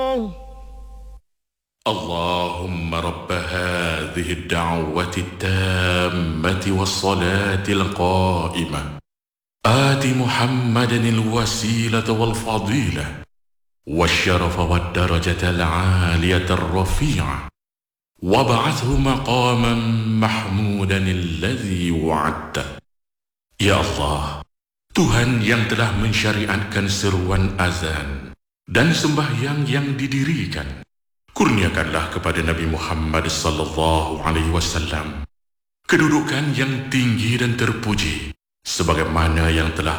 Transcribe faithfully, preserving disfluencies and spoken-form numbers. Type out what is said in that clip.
اللهم رب هذه الدعوة التامة والصلاة القائمة آت محمدا الوسيلة والفضيلة والشرف والدرجة العالية الرفيعة وابعثه مقاما محمودا الذي وعدته. Ya Allah, Tuhan yang telah mensyariatkan seruan azan dan sembahyang yang didirikan, kurniakanlah kepada Nabi Muhammad sallallahu alaihi wasallam kedudukan yang tinggi dan terpuji sebagaimana yang telah